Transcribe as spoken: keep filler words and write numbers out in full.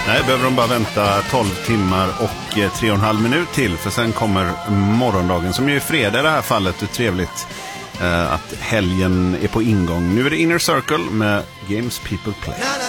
Nej, behöver de bara vänta tolv timmar och eh, tre och en halv minut till. För sen kommer morgondagen, som ju är fredag i det här fallet. Det är trevligt eh, att helgen är på ingång. Nu är det Inner Circle med Games People Play.